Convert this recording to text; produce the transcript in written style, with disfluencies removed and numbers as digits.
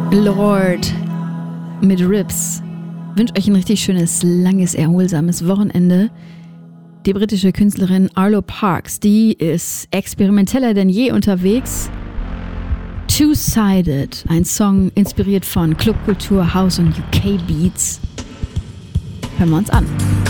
Lord mit Ribs. Wünsche euch ein richtig schönes, langes, erholsames Wochenende. Die britische Künstlerin Arlo Parks, die ist experimenteller denn je unterwegs. Two-Sided, ein Song inspiriert von Clubkultur, House und UK Beats. Hören wir uns an.